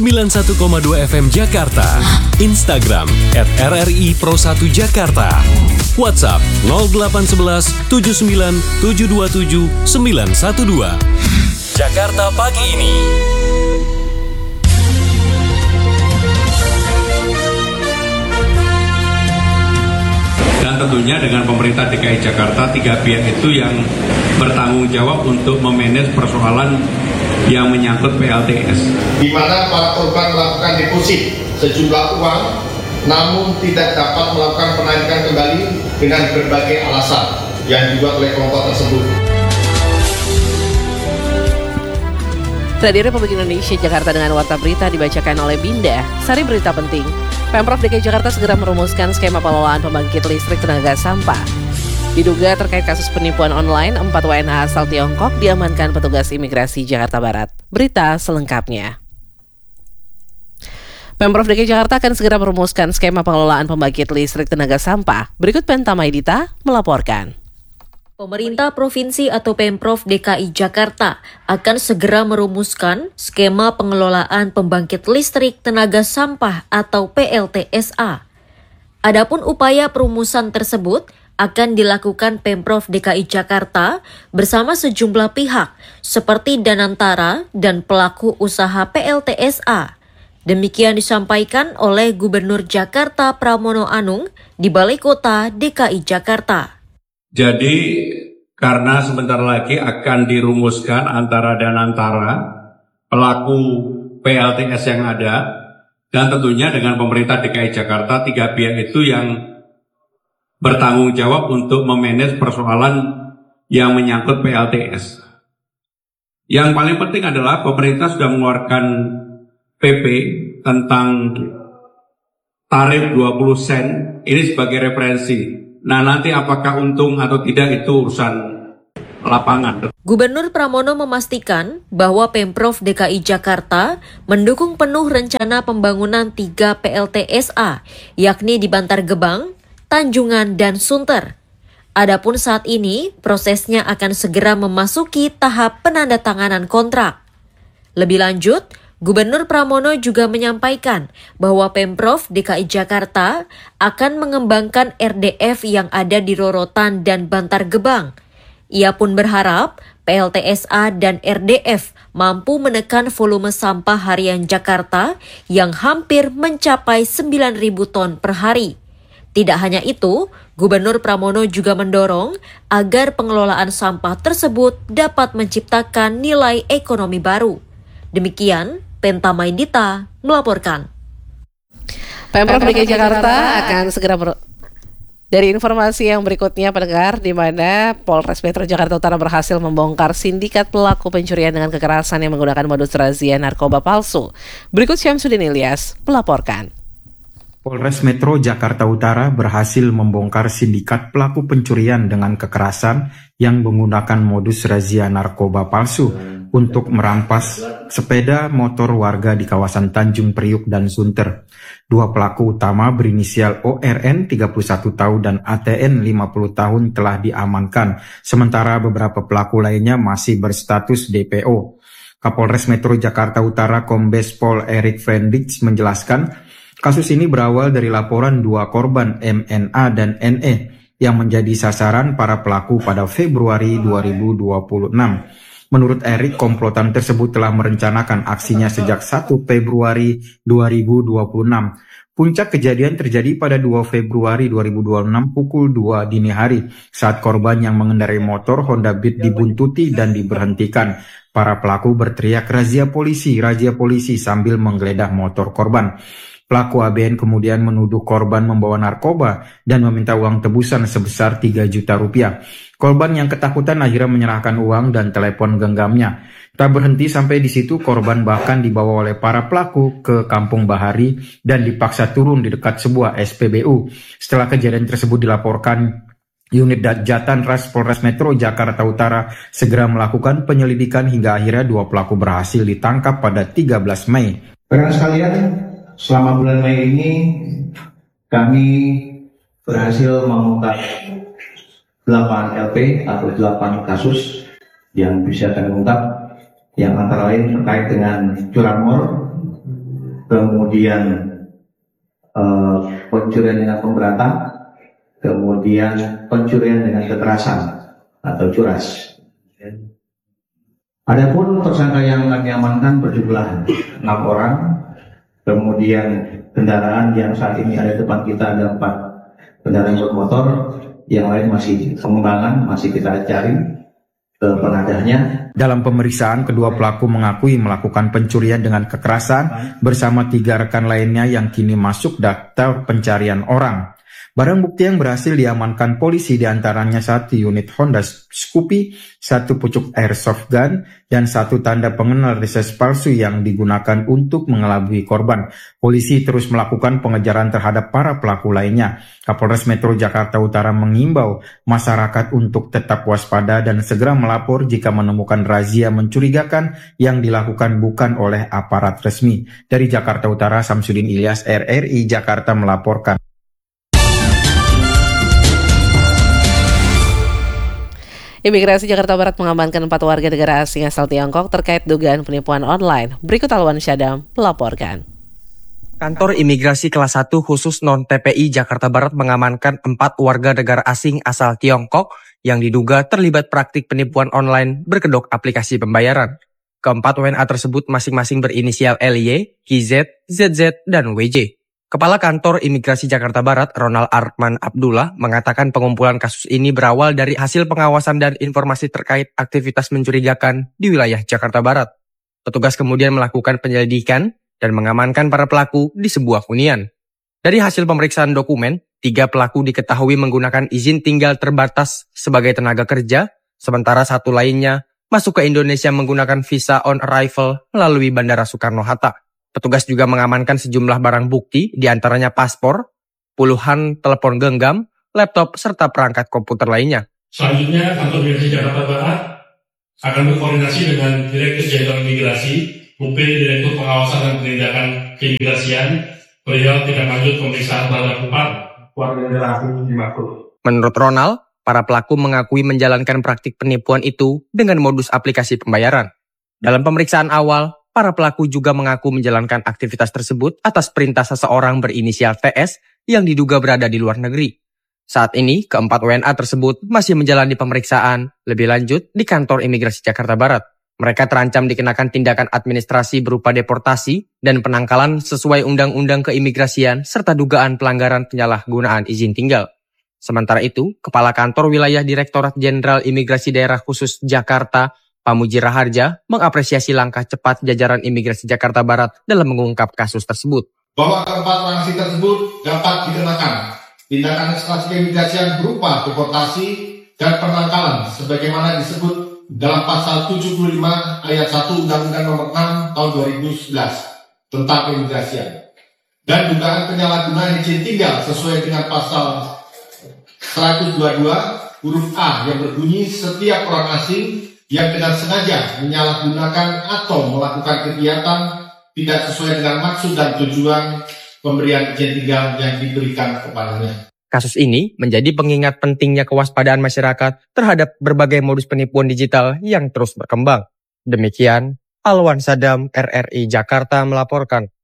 91,2 FM Jakarta. Instagram @RRI Pro 1 Jakarta. WhatsApp 0811 79 727 912. Jakarta pagi ini. Dan tentunya dengan pemerintah DKI Jakarta, tiga pihak itu yang bertanggung jawab untuk memanage persoalan yang menyangkut PLTS. Di mana para korban melakukan deposit sejumlah uang, namun tidak dapat melakukan penarikan kembali dengan berbagai alasan yang dibuat oleh kelompok tersebut. Radio Republik Indonesia Jakarta dengan Warta Berita dibacakan oleh Binda. Sari berita penting. Pemprov DKI Jakarta segera merumuskan skema pengelolaan pembangkit listrik tenaga sampah. Diduga terkait kasus penipuan online, 4 WNA asal Tiongkok diamankan petugas imigrasi Jakarta Barat. Berita selengkapnya. Pemprov DKI Jakarta akan segera merumuskan skema pengelolaan pembangkit listrik tenaga sampah. Berikut Penta Maidita melaporkan. Pemerintah Provinsi atau Pemprov DKI Jakarta akan segera merumuskan skema pengelolaan pembangkit listrik tenaga sampah atau PLTSA. Adapun upaya perumusan tersebut akan dilakukan Pemprov DKI Jakarta bersama sejumlah pihak seperti Danantara dan pelaku usaha PLTSA. Demikian disampaikan oleh Gubernur Jakarta Pramono Anung di Balai Kota DKI Jakarta. Jadi karena sebentar lagi akan dirumuskan antara Danantara, pelaku PLTS yang ada, dan tentunya dengan pemerintah DKI Jakarta, tiga pihak itu yang bertanggung jawab untuk memanage persoalan yang menyangkut PLTS. Yang paling penting adalah pemerintah sudah mengeluarkan PP tentang tarif 20 sen, ini sebagai referensi. Nah, nanti apakah untung atau tidak itu urusan lapangan. Gubernur Pramono memastikan bahwa Pemprov DKI Jakarta mendukung penuh rencana pembangunan 3 PLTSA, yakni di Bantar Gebang, Tanjungan, dan Sunter. Adapun saat ini, prosesnya akan segera memasuki tahap penandatanganan kontrak. Lebih lanjut, Gubernur Pramono juga menyampaikan bahwa Pemprov DKI Jakarta akan mengembangkan RDF yang ada di Rorotan dan Bantar Gebang. Ia pun berharap PLTSA dan RDF mampu menekan volume sampah harian Jakarta yang hampir mencapai 9.000 ton per hari. Tidak hanya itu, Gubernur Pramono juga mendorong agar pengelolaan sampah tersebut dapat menciptakan nilai ekonomi baru. Demikian, Penta Maidita melaporkan. Pemprov DKI Jakarta akan segera Dari informasi yang berikutnya, pendengar, di mana Polres Metro Jakarta Utara berhasil membongkar sindikat pelaku pencurian dengan kekerasan yang menggunakan modus razia narkoba palsu. Berikut Syamsuddin Ilyas melaporkan. Polres Metro Jakarta Utara berhasil membongkar sindikat pelaku pencurian dengan kekerasan yang menggunakan modus razia narkoba palsu untuk merampas sepeda motor warga di kawasan Tanjung Priuk dan Sunter. Dua pelaku utama berinisial ORN 31 tahun dan ATN 50 tahun telah diamankan, sementara beberapa pelaku lainnya masih berstatus DPO. Kapolres Metro Jakarta Utara Kombes Pol Erik Frendrich menjelaskan, kasus ini berawal dari laporan dua korban MNA dan NE yang menjadi sasaran para pelaku pada Februari 2026. Menurut Erik, komplotan tersebut telah merencanakan aksinya sejak 1 Februari 2026. Puncak kejadian terjadi pada 2 Februari 2026 pukul 2 dini hari saat korban yang mengendarai motor Honda Beat dibuntuti dan diberhentikan. Para pelaku berteriak razia polisi sambil menggeledah motor korban. Pelaku ABN kemudian menuduh korban membawa narkoba dan meminta uang tebusan sebesar 3 juta rupiah. Korban yang ketakutan akhirnya menyerahkan uang dan telepon genggamnya. Tak berhenti sampai di situ, korban bahkan dibawa oleh para pelaku ke Kampung Bahari dan dipaksa turun di dekat sebuah SPBU. Setelah kejadian tersebut dilaporkan, unit Jatanras Polres Metro Jakarta Utara segera melakukan penyelidikan hingga akhirnya dua pelaku berhasil ditangkap pada 13 Mei. Rekan sekalian, selama bulan Mei ini kami berhasil mengungkap 8 LP atau 8 kasus yang bisa kami ungkap, yang antara lain terkait dengan curanmor, kemudian pencurian dengan pemberatan, kemudian pencurian dengan kekerasan atau curas. Adapun tersangka yang kami amankan berjumlah 6 orang, kemudian kendaraan yang saat ini ada di depan kita ada 4 kendaraan bermotor, yang lain masih pengembangan, masih kita cari ke penadahnya. Dalam pemeriksaan, kedua pelaku mengakui melakukan pencurian dengan kekerasan bersama 3 rekan lainnya yang kini masuk daftar pencarian orang. Barang bukti yang berhasil diamankan polisi diantaranya 1 unit Honda Scoopy, 1 pucuk airsoft gun, dan 1 tanda pengenal riset palsu yang digunakan untuk mengelabui korban. Polisi terus melakukan pengejaran terhadap para pelaku lainnya. Kapolres Metro Jakarta Utara mengimbau masyarakat untuk tetap waspada dan segera melapor jika menemukan razia mencurigakan yang dilakukan bukan oleh aparat resmi. Dari Jakarta Utara, Samsudin Ilyas, RRI Jakarta melaporkan. Imigrasi Jakarta Barat mengamankan 4 warga negara asing asal Tiongkok terkait dugaan penipuan online. Berikut Alwan Syadam melaporkan. Kantor Imigrasi Kelas 1 khusus non-TPI Jakarta Barat mengamankan 4 warga negara asing asal Tiongkok yang diduga terlibat praktik penipuan online berkedok aplikasi pembayaran. Keempat WNA tersebut masing-masing berinisial LY, KZ, ZZ, dan WJ. Kepala Kantor Imigrasi Jakarta Barat, Ronald Artman Abdullah, mengatakan pengumpulan kasus ini berawal dari hasil pengawasan dan informasi terkait aktivitas mencurigakan di wilayah Jakarta Barat. Petugas kemudian melakukan penyelidikan dan mengamankan para pelaku di sebuah hunian. Dari hasil pemeriksaan dokumen, 3 pelaku diketahui menggunakan izin tinggal terbatas sebagai tenaga kerja, sementara 1 lainnya masuk ke Indonesia menggunakan visa on arrival melalui Bandara Soekarno-Hatta. Petugas juga mengamankan sejumlah barang bukti, diantaranya paspor, puluhan telepon genggam, laptop, serta perangkat komputer lainnya. Selanjutnya, Kantor Imigrasi Jakarta Barat akan berkoordinasi dengan Direktur Jenderal Imigrasi, UP, Direktur Pengawasan dan Penindakan Keimigrasian, perihal tindak lanjut pemeriksaan terhadap 4 warga negara asing dimaksud. Menurut Ronald, para pelaku mengakui menjalankan praktik penipuan itu dengan modus aplikasi pembayaran. Dalam pemeriksaan awal, para pelaku juga mengaku menjalankan aktivitas tersebut atas perintah seseorang berinisial TS yang diduga berada di luar negeri. Saat ini, keempat WNA tersebut masih menjalani pemeriksaan lebih lanjut di Kantor Imigrasi Jakarta Barat. Mereka terancam dikenakan tindakan administrasi berupa deportasi dan penangkalan sesuai Undang-Undang Keimigrasian serta dugaan pelanggaran penyalahgunaan izin tinggal. Sementara itu, Kepala Kantor Wilayah Direktorat Jenderal Imigrasi Daerah Khusus Jakarta, Pamuji Raharja, mengapresiasi langkah cepat jajaran Imigrasi Jakarta Barat dalam mengungkap kasus tersebut. Bahwa keempat orang asing tersebut dapat dikenakan tindakan administrasi keimigrasian berupa deportasi dan penangkalan sebagaimana disebut dalam pasal 75 ayat 1 Undang-Undang Nomor 6 tahun 2011 tentang keimigrasian dan dugaan penyalahgunaan izin tinggal sesuai dengan pasal 122 huruf A yang berbunyi setiap orang asing yang dengan sengaja menyalahgunakan atau melakukan kegiatan tidak sesuai dengan maksud dan tujuan pemberian izin tinggal yang diberikan kepadanya. Kasus ini menjadi pengingat pentingnya kewaspadaan masyarakat terhadap berbagai modus penipuan digital yang terus berkembang. Demikian, Alwan Sadam, RRI Jakarta melaporkan.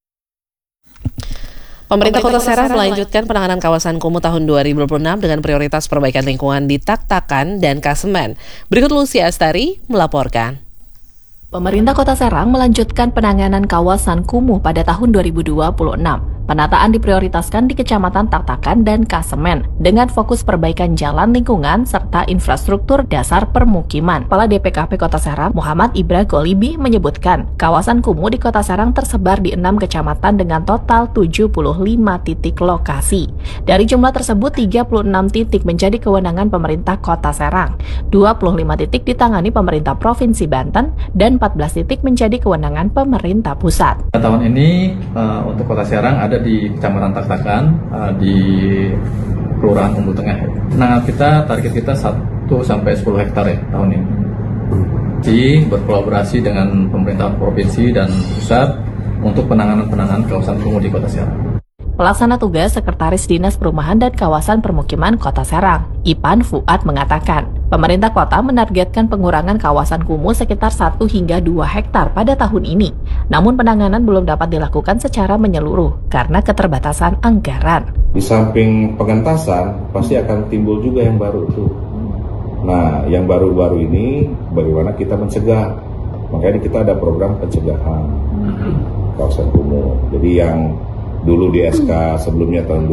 Pemerintah Kota Serang melanjutkan penanganan kawasan kumuh tahun 2026 dengan prioritas perbaikan lingkungan di Tak-Takan dan Kasemen. Berikut Lucy Astari melaporkan. Pemerintah Kota Serang melanjutkan penanganan kawasan kumuh pada tahun 2026. Penataan diprioritaskan di Kecamatan Tak-Takan dan Kasemen dengan fokus perbaikan jalan lingkungan serta infrastruktur dasar permukiman. Kepala DPKP Kota Serang, Muhammad Ibra Golibi, menyebutkan kawasan kumuh di Kota Serang tersebar di 6 kecamatan dengan total 75 titik lokasi. Dari jumlah tersebut, 36 titik menjadi kewenangan pemerintah Kota Serang, 25 titik ditangani pemerintah Provinsi Banten, dan 14 titik menjadi kewenangan pemerintah pusat. Tahun ini untuk Kota Serang ada di Kecamatan Tak-Takan di Kelurahan Umbu Tengah. Target kita 1-10 hektar ya tahun ini. Berkolaborasi dengan pemerintah provinsi dan pusat untuk penanganan kawasan kumuh di Kota Serang. Pelaksana tugas Sekretaris Dinas Perumahan dan Kawasan Permukiman Kota Serang, Ipan Fuad, mengatakan Pemerintah kota menargetkan pengurangan kawasan kumuh sekitar 1 hingga 2 hektar pada tahun ini. Namun penanganan belum dapat dilakukan secara menyeluruh karena keterbatasan anggaran. Di samping pengentasan, pasti akan timbul juga yang baru tuh. Nah, yang baru-baru ini bagaimana kita mencegah? Makanya kita ada program pencegahan kawasan kumuh. Jadi yang dulu di SK sebelumnya tahun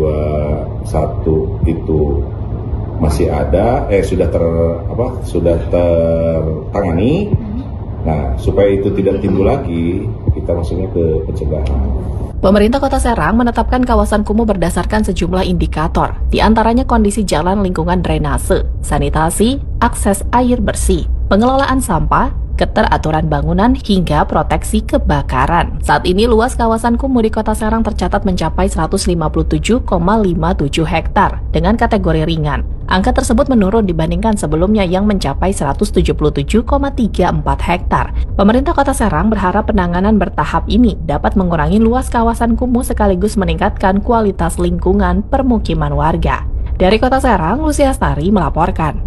2021 itu masih ada, sudah tertangani. Nah, supaya itu tidak timbul lagi, kita masuknya ke pencegahan. Pemerintah Kota Serang menetapkan kawasan kumuh berdasarkan sejumlah indikator, di antaranya kondisi jalan lingkungan drainase, sanitasi, akses air bersih, pengelolaan sampah, keteraturan bangunan, hingga proteksi kebakaran. Saat ini luas kawasan kumuh di Kota Serang tercatat mencapai 157,57 hektar dengan kategori ringan. Angka tersebut menurun dibandingkan sebelumnya yang mencapai 177,34 hektar. Pemerintah Kota Serang berharap penanganan bertahap ini dapat mengurangi luas kawasan kumuh sekaligus meningkatkan kualitas lingkungan permukiman warga. Dari Kota Serang, Lucy Astari melaporkan.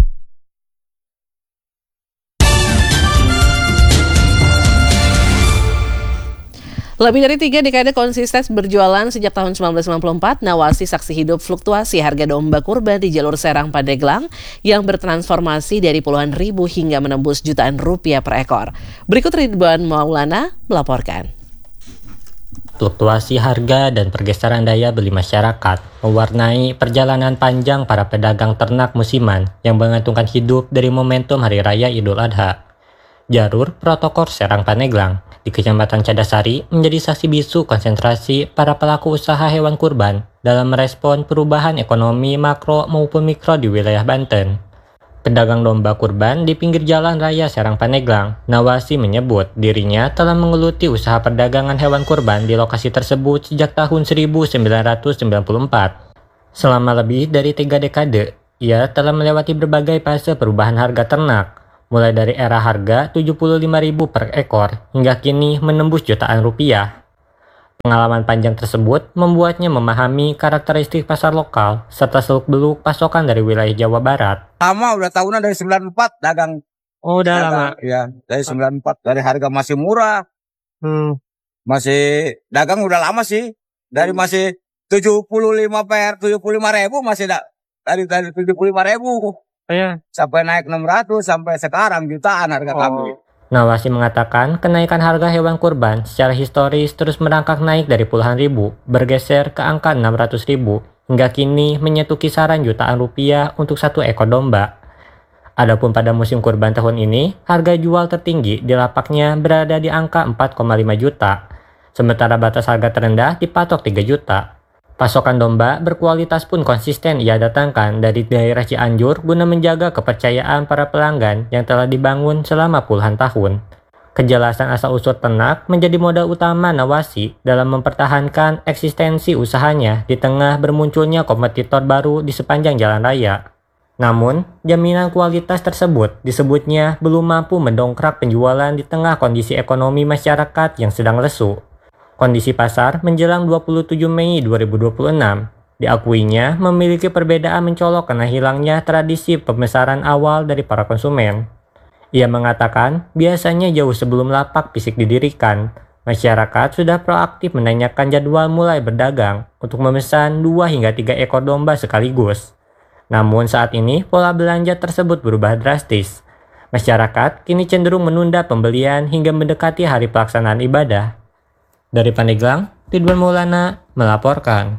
Lebih dari 3 dekade konsisten berjualan sejak tahun 1994, Nawasi saksi hidup fluktuasi harga domba kurban di jalur Serang Pandeglang yang bertransformasi dari puluhan ribu hingga menembus jutaan rupiah per ekor. Berikut Ridwan Maulana melaporkan. Fluktuasi harga dan pergeseran daya beli masyarakat mewarnai perjalanan panjang para pedagang ternak musiman yang menggantungkan hidup dari momentum Hari Raya Idul Adha. Jalur protokol Serang Pandeglang di Kecamatan Cadasari menjadi saksi bisu konsentrasi para pelaku usaha hewan kurban dalam merespon perubahan ekonomi makro maupun mikro di wilayah Banten. Pedagang domba kurban di pinggir jalan raya Serang Pandeglang, Nawasi menyebut dirinya telah menggeluti usaha perdagangan hewan kurban di lokasi tersebut sejak tahun 1994. Selama lebih dari 3 dekade, ia telah melewati berbagai fase perubahan harga ternak, mulai dari era harga 75.000 per ekor hingga kini menembus jutaan rupiah. Pengalaman panjang tersebut membuatnya memahami karakteristik pasar lokal serta seluk-beluk pasokan dari wilayah Jawa Barat. Lama, udah tahunan dari 94 dagang. Oh, udah lama. Ya, dari 94, dari harga masih murah. Masih dagang udah lama sih. Dari masih 75.000 masih dari 75.000. Iya. Sampai naik 600 sampai sekarang jutaan harga kambing. Nawasi mengatakan kenaikan harga hewan kurban secara historis terus merangkak naik dari puluhan ribu, bergeser ke angka 600.000, hingga kini menyentuh kisaran jutaan rupiah untuk satu ekor domba. Adapun pada musim kurban tahun ini, harga jual tertinggi di lapaknya berada di angka 4,5 juta, sementara batas harga terendah dipatok 3 juta. Pasokan domba berkualitas pun konsisten ia datangkan dari daerah Cianjur guna menjaga kepercayaan para pelanggan yang telah dibangun selama puluhan tahun. Kejelasan asal-usul ternak menjadi modal utama Nawasi dalam mempertahankan eksistensi usahanya di tengah bermunculnya kompetitor baru di sepanjang jalan raya. Namun, jaminan kualitas tersebut disebutnya belum mampu mendongkrak penjualan di tengah kondisi ekonomi masyarakat yang sedang lesu. Kondisi pasar menjelang 27 Mei 2026 diakuinya memiliki perbedaan mencolok karena hilangnya tradisi pemesaran awal dari para konsumen. Ia mengatakan biasanya jauh sebelum lapak fisik didirikan, masyarakat sudah proaktif menanyakan jadwal mulai berdagang untuk memesan 2 hingga 3 ekor domba sekaligus. Namun saat ini pola belanja tersebut berubah drastis. Masyarakat kini cenderung menunda pembelian hingga mendekati hari pelaksanaan ibadah. Dari Pandeglang, Ridwan Maulana melaporkan.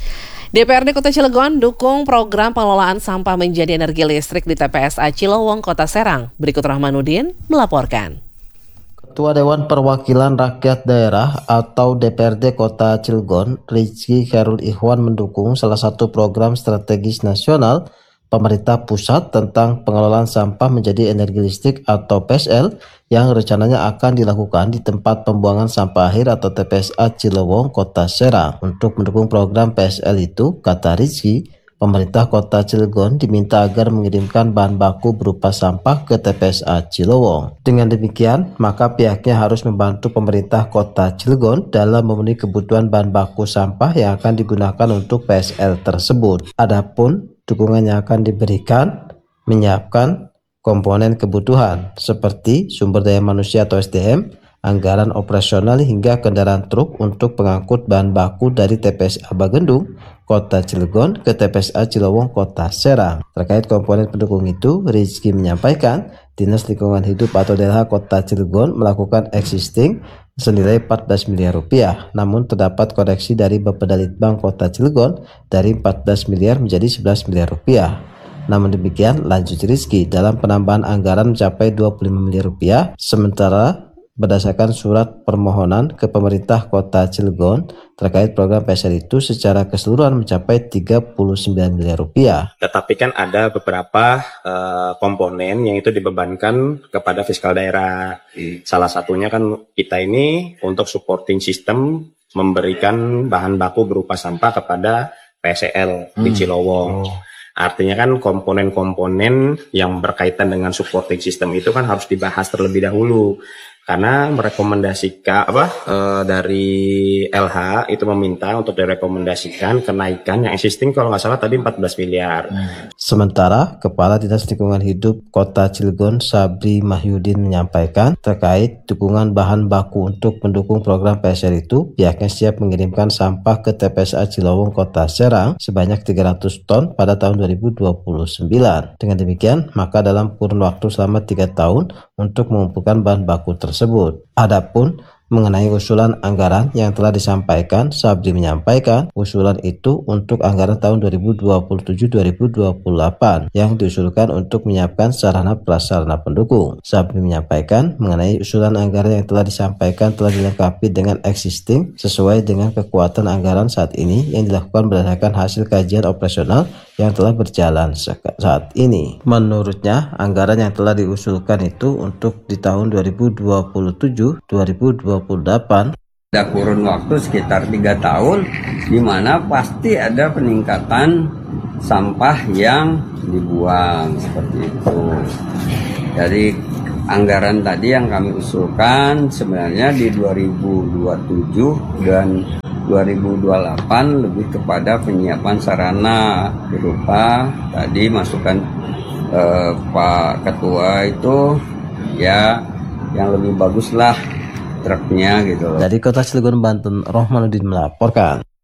DPRD Kota Cilegon dukung program pengelolaan sampah menjadi energi listrik di TPSA Cilowong, Kota Serang. Berikut Rahmanuddin melaporkan. Ketua Dewan Perwakilan Rakyat Daerah atau DPRD Kota Cilegon, Rizky Khairul Ikhwan mendukung salah satu program strategis nasional pemerintah pusat tentang pengelolaan sampah menjadi energi listrik atau PSL yang rencananya akan dilakukan di tempat pembuangan sampah akhir atau TPSA Cilowong, Kota Serang. Untuk mendukung program PSL itu, kata Rizky, pemerintah Kota Cilegon diminta agar mengirimkan bahan baku berupa sampah ke TPSA Cilowong. Dengan demikian, maka pihaknya harus membantu pemerintah Kota Cilegon dalam memenuhi kebutuhan bahan baku sampah yang akan digunakan untuk PSL tersebut. Adapun dukungan yang akan diberikan menyiapkan komponen kebutuhan seperti sumber daya manusia atau SDM, anggaran operasional hingga kendaraan truk untuk pengangkut bahan baku dari TPSA Bagendung, Kota Cilegon ke TPSA Cilowong, Kota Serang. Terkait komponen pendukung itu, Rizky menyampaikan Dinas Lingkungan Hidup atau DLH Kota Cilegon melakukan existing senilai 14 miliar rupiah. Namun terdapat koreksi dari Bapedalitbang Kota Cilegon dari 14 miliar menjadi 11 miliar rupiah. Namun demikian, lanjut Rizky, dalam penambahan anggaran mencapai 25 miliar rupiah, sementara berdasarkan surat permohonan ke pemerintah Kota Cilegon terkait program PSR itu secara keseluruhan mencapai 39 miliar rupiah. Tetapi kan ada beberapa komponen yang itu dibebankan kepada fiskal daerah. Salah satunya kan kita ini untuk supporting system memberikan bahan baku berupa sampah kepada PSL di Cilowong. Artinya kan komponen-komponen yang berkaitan dengan supporting system itu kan harus dibahas terlebih dahulu. Karena merekomendasikan dari LH itu meminta untuk direkomendasikan kenaikan yang existing kalau nggak salah tadi 14 miliar. Sementara Kepala Dinas Lingkungan Hidup Kota Cilegon Sabri Mahyudin menyampaikan terkait dukungan bahan baku untuk mendukung program PSR itu, pihaknya siap mengirimkan sampah ke TPSA Cilowong Kota Serang sebanyak 300 ton pada tahun 2029. Dengan demikian, maka dalam kurun waktu selama 3 tahun untuk mengumpulkan bahan baku tersebut. Adapun mengenai usulan anggaran yang telah disampaikan, Sabri menyampaikan usulan itu untuk anggaran tahun 2027-2028 yang diusulkan untuk menyiapkan sarana prasarana pendukung. Sabri menyampaikan mengenai usulan anggaran yang telah disampaikan telah dilengkapi dengan existing sesuai dengan kekuatan anggaran saat ini yang dilakukan berdasarkan hasil kajian operasional yang telah berjalan saat ini. Menurutnya, anggaran yang telah diusulkan itu untuk di tahun 2027-2028 ada kurun waktu sekitar 3 tahun di mana pasti ada peningkatan sampah yang dibuang seperti itu. Dari anggaran tadi yang kami usulkan sebenarnya di 2027 dan 2028 lebih kepada penyiapan sarana berupa tadi masukan Pak Ketua itu ya yang lebih bagus lah truknya gitu. Dari Kota Cilegon, Banten, Rohmanuddin melaporkan.